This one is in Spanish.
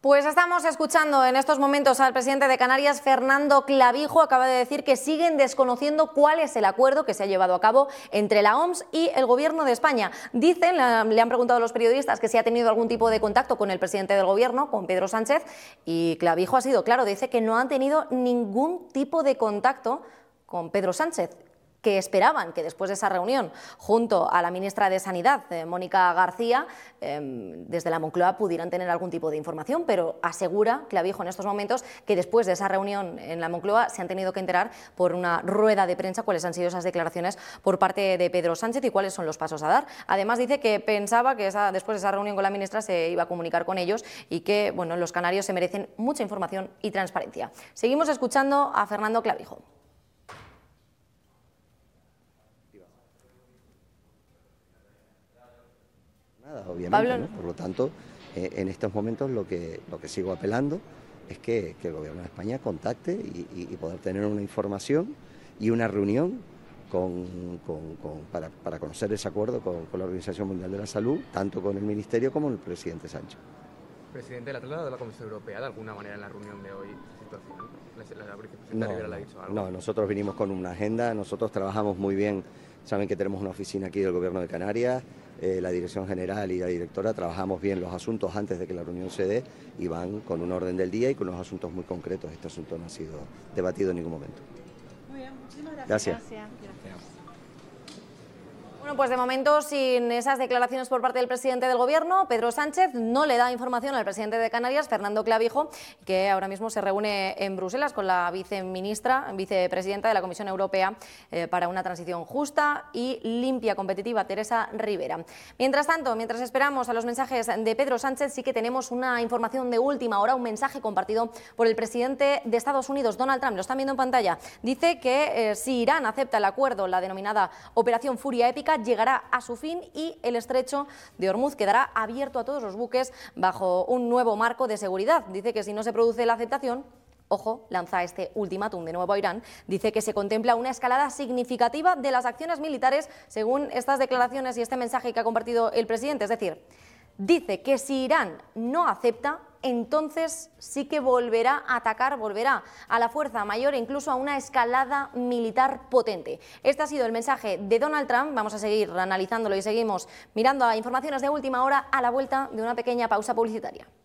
Pues estamos escuchando en estos momentos al presidente de Canarias, Fernando Clavijo. Acaba de decir que siguen desconociendo cuál es el acuerdo que se ha llevado a cabo entre la OMS y el Gobierno de España. Dicen, le han preguntado a los periodistas que si ha tenido algún tipo de contacto con el presidente del Gobierno, con Pedro Sánchez, y Clavijo ha sido claro, dice que no han tenido ningún tipo de contacto con Pedro Sánchez, que esperaban que después de esa reunión junto a la ministra de Sanidad, Mónica García, desde la Moncloa pudieran tener algún tipo de información, pero asegura Clavijo en estos momentos que después de esa reunión en la Moncloa se han tenido que enterar por una rueda de prensa cuáles han sido esas declaraciones por parte de Pedro Sánchez y cuáles son los pasos a dar. Además dice que pensaba que después de esa reunión con la ministra se iba a comunicar con ellos y que bueno, los canarios se merecen mucha información y transparencia. Seguimos escuchando a Fernando Clavijo. Obviamente, ¿no? Por lo tanto, en estos momentos lo que sigo apelando es que el Gobierno de España contacte y poder tener una información y una reunión para conocer ese acuerdo con la Organización Mundial de la Salud, tanto con el Ministerio como el presidente Sánchez. Presidente, ¿le ha trasladado de la Comisión Europea de alguna manera en la reunión de hoy esta situación? ¿La vicepresidenta Rivera le ha dicho algo? No, nosotros vinimos con una agenda, nosotros trabajamos muy bien, saben que tenemos una oficina aquí del Gobierno de Canarias, la Dirección General y la Directora trabajamos bien los asuntos antes de que la reunión se dé y van con un orden del día y con unos asuntos muy concretos. Este asunto no ha sido debatido en ningún momento. Muy bien, muchísimas gracias. Gracias. Bueno, pues de momento, sin esas declaraciones por parte del presidente del Gobierno, Pedro Sánchez no le da información al presidente de Canarias, Fernando Clavijo, que ahora mismo se reúne en Bruselas con la vicepresidenta de la Comisión Europea para una transición justa y limpia, competitiva, Teresa Rivera. Mientras tanto, mientras esperamos a los mensajes de Pedro Sánchez, sí que tenemos una información de última hora, un mensaje compartido por el presidente de Estados Unidos, Donald Trump. Lo están viendo en pantalla. Dice que si Irán acepta el acuerdo, la denominada Operación Furia Épica llegará a su fin y el estrecho de Hormuz quedará abierto a todos los buques bajo un nuevo marco de seguridad. Dice que si no se produce la aceptación, ojo, lanza este ultimátum de nuevo a Irán, dice que se contempla una escalada significativa de las acciones militares según estas declaraciones y este mensaje que ha compartido el presidente. Es decir, dice que si Irán no acepta, entonces sí que volverá a atacar, volverá a la fuerza mayor e incluso a una escalada militar potente. Este ha sido el mensaje de Donald Trump. Vamos a seguir analizándolo y seguimos mirando a informaciones de última hora a la vuelta de una pequeña pausa publicitaria.